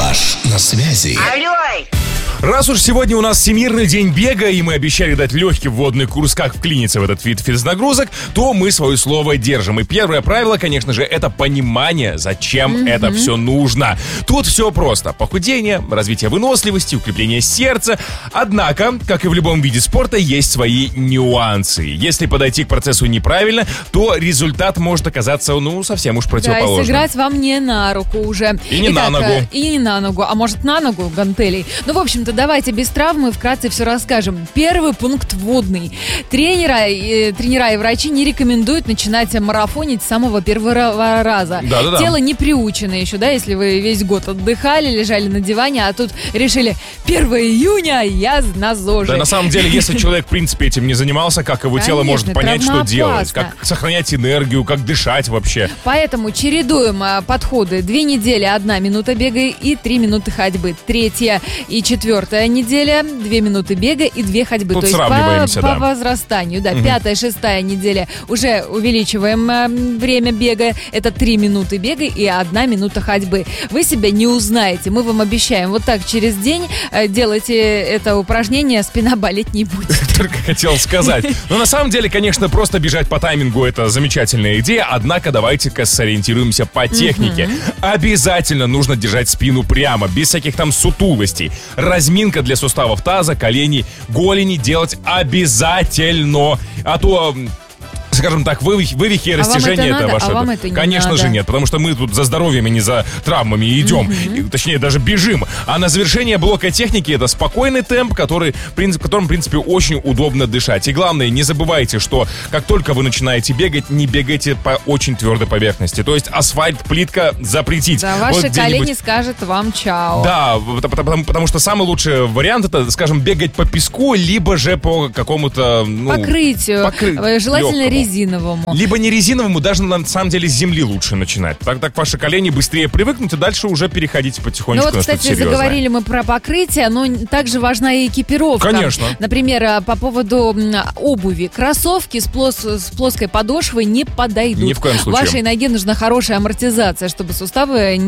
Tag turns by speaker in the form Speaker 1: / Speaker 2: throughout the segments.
Speaker 1: Эргаш на связи.
Speaker 2: Алло!
Speaker 3: Раз уж сегодня у нас Всемирный день бега, и мы обещали дать легкий вводный курс, как вклиниться в этот вид фитнес-нагрузок, то мы свое слово держим. И первое правило, конечно же, это понимание, зачем это все нужно. Тут все просто. Похудение, развитие выносливости, укрепление сердца. Однако, как и в любом виде спорта, есть свои нюансы. Если подойти к процессу неправильно, то результат может оказаться, совсем уж противоположным.
Speaker 4: Да, и сыграть вам не на руку уже.
Speaker 3: И не на ногу.
Speaker 4: И не на ногу, а может на ногу гантелей. В общем-то, давайте без травмы вкратце все расскажем. Первый пункт вводный. Тренера и врачи не рекомендуют начинать марафонить с самого первого раза.
Speaker 3: Да.
Speaker 4: Тело не приучено еще, если вы весь год отдыхали, лежали на диване, а тут решили 1 июня я на ЗОЖе.
Speaker 3: Да, на самом деле, если человек, в принципе, этим не занимался, как его тело может понять, что делать, как сохранять энергию, как дышать вообще.
Speaker 4: Поэтому чередуем подходы. 2 недели, 1 минута бега и 3 минуты ходьбы. 3-я и 4-я неделя, 2 минуты бега и 2 ходьбы.
Speaker 3: Тут
Speaker 4: то есть
Speaker 3: сравниваемся,
Speaker 4: по возрастанию. 5-я, 6-я неделя уже увеличиваем время бега. Это 3 минуты бега и 1 минута ходьбы. Вы себя не узнаете. Мы вам обещаем. Вот так через день делайте это упражнение, спина болеть не будет.
Speaker 3: Только хотел сказать. Но на самом деле, конечно, просто бежать по таймингу — это замечательная идея. Однако давайте-ка сориентируемся по технике. Обязательно нужно держать спину прямо, без всяких там сутулостей. Разминка для суставов таза, коленей, голени делать обязательно. А то, скажем так, вывихи и растяжения — это ваше.
Speaker 4: Вам это не
Speaker 3: Конечно
Speaker 4: надо.
Speaker 3: же нет, потому что мы тут за здоровьем, а не за травмами идем. Точнее, даже бежим. А на завершение блока техники это спокойный темп, которым, в принципе, очень удобно дышать. И главное, не забывайте, что как только вы начинаете бегать, не бегайте по очень твердой поверхности. То есть асфальт, плитка запретить.
Speaker 4: Да, ваши колени скажут вам чао.
Speaker 3: Да, потому что самый лучший вариант — это, скажем, бегать по песку, либо же по какому-то
Speaker 4: покрытию. Желательно
Speaker 3: легкому.
Speaker 4: Резиновому.
Speaker 3: Либо не резиновому, даже на самом деле с земли лучше начинать. Так ваши колени быстрее привыкнут, и дальше уже переходите потихонечку на что-то
Speaker 4: кстати,
Speaker 3: серьезное.
Speaker 4: заговорили мы про покрытие, но также важна и экипировка.
Speaker 3: Конечно.
Speaker 4: Например, по поводу обуви. Кроссовки с плоской подошвой не подойдут.
Speaker 3: Ни в коем случае.
Speaker 4: Вашей ноге нужна хорошая амортизация, чтобы суставы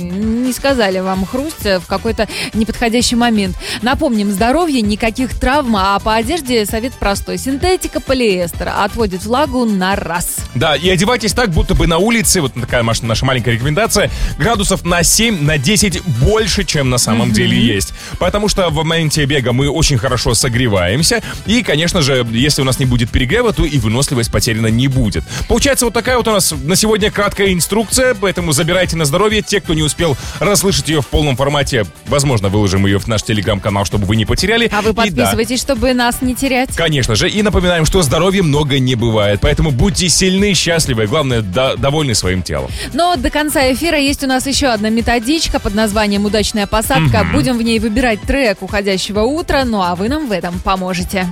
Speaker 4: не сказали вам хруст в какой-то неподходящий момент. Напомним, здоровье, никаких травм, а по одежде совет простой. Синтетика, полиэстер отводит влагу на раз.
Speaker 3: Да, и одевайтесь так, будто бы на улице, вот такая наша маленькая рекомендация, градусов на 7, на 10 больше, чем на самом деле есть. Потому что в моменте бега мы очень хорошо согреваемся, и, конечно же, если у нас не будет перегрева, то и выносливость потеряна не будет. Получается, вот такая вот у нас на сегодня краткая инструкция, поэтому забирайте на здоровье. Те, кто не успел расслышать ее в полном формате, возможно, выложим ее в наш телеграм-канал, чтобы вы не потеряли.
Speaker 4: А вы подписывайтесь, чтобы нас не терять.
Speaker 3: Конечно же, и напоминаем, что здоровья много не бывает, поэтому будьте сильны, счастливы и, главное, довольны своим телом.
Speaker 4: Но до конца эфира есть у нас еще одна методичка под названием «Удачная посадка». Будем в ней выбирать трек уходящего утра, ну а вы нам в этом поможете.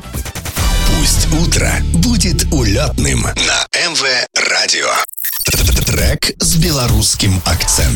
Speaker 1: Пусть утро будет улетным на МВ Радио. Трек с белорусским акцентом.